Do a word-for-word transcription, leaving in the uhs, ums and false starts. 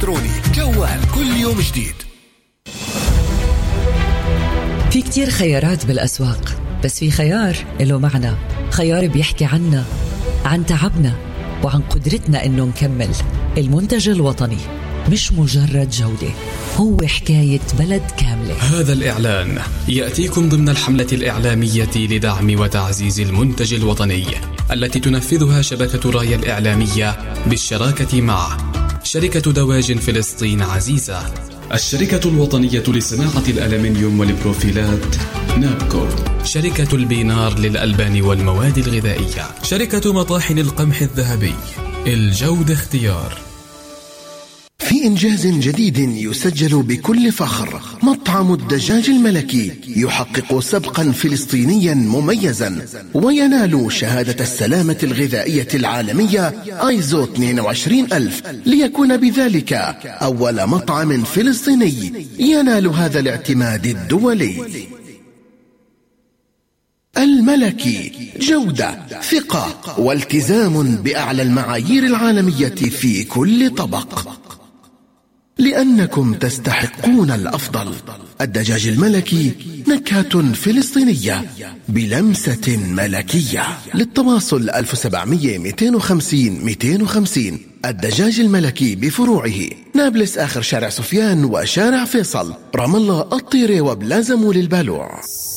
إلكتروني جوال كل يوم جديد. في كتير خيارات بالأسواق، بس في خيار له معنى، خيار بيحكي عنا، عن تعبنا وعن قدرتنا إنه نكمل. المنتج الوطني مش مجرد جودة، هو حكاية بلد كاملة. هذا الإعلان يأتيكم ضمن الحملة الإعلامية لدعم وتعزيز المنتج الوطني التي تنفذها شبكة رايا الإعلامية بالشراكة مع شركة دواجن فلسطين عزيزة، الشركة الوطنية لصناعة الألمنيوم والبروفيلات نابكو، شركة البينار للألبان والمواد الغذائية، شركة مطاحن القمح الذهبي. الجودة اختيار. في إنجاز جديد يسجل بكل فخر، مطعم الدجاج الملكي يحقق سبقا فلسطينيا مميزا وينال شهادة السلامة الغذائية العالمية آيزو اثنين وعشرين ألف، ليكون بذلك أول مطعم فلسطيني ينال هذا الاعتماد الدولي. الملكي، جودة، ثقة، والتزام بأعلى المعايير العالمية في كل طبق، لأنكم تستحقون الأفضل. الدجاج الملكي، نكهة فلسطينية بلمسة ملكية. للتواصل ألف وسبعمية مئتين وخمسين مئتين وخمسين. الدجاج الملكي بفروعه نابلس آخر شارع سفيان وشارع فيصل، رام الله، الطيرة، وبلازمو للبالوع.